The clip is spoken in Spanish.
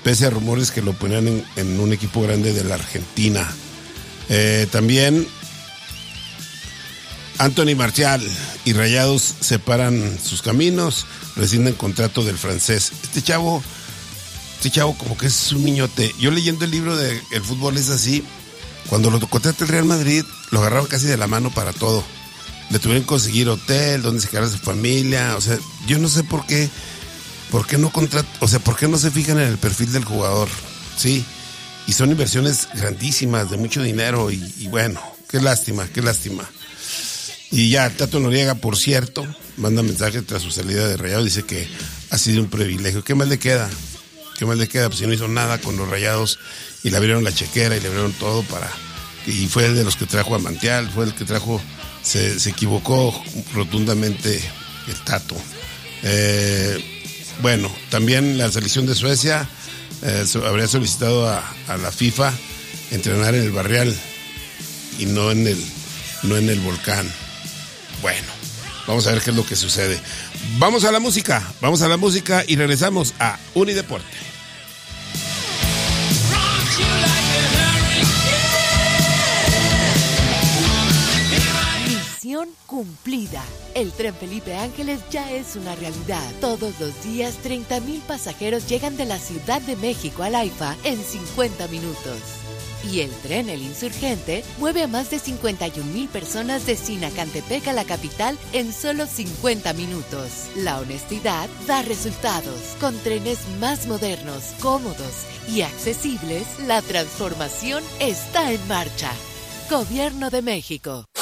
pese a rumores que lo ponían en un equipo grande de la Argentina. También Anthony Martial y Rayados separan sus caminos, rescinden contrato del francés. Este chavo como que es un niñote. Yo leyendo el libro de El fútbol es así, cuando lo contrata el Real Madrid, lo agarraba casi de la mano para todo. Le tuvieron que conseguir hotel, donde se quedara su familia. O sea, yo no sé por qué no por qué no se fijan en el perfil del jugador, ¿sí? Y son inversiones grandísimas, de mucho dinero, y bueno, qué lástima. Y ya, Tato Noriega, por cierto, manda mensaje tras su salida de Rayados, dice que ha sido un privilegio. ¿Qué más le queda? Pues si no hizo nada con los Rayados, y le abrieron la chequera y le abrieron todo y fue de los que trajo a Martial, fue el que trajo, se equivocó rotundamente el Tato. Bueno, también la selección de Suecia habría solicitado a la FIFA entrenar en el Barrial y no en el Volcán. Bueno, vamos a ver qué es lo que sucede. Vamos a la música y regresamos a Unideporte. Misión cumplida. El tren Felipe Ángeles ya es una realidad. Todos los días 30,000 pasajeros llegan de la Ciudad de México al AIFA en 50 minutos. Y el tren El Insurgente mueve a más de 51,000 personas de Sinacantepec a la capital en solo 50 minutos. La honestidad da resultados. Con trenes más modernos, cómodos y accesibles, la transformación está en marcha. Gobierno de México.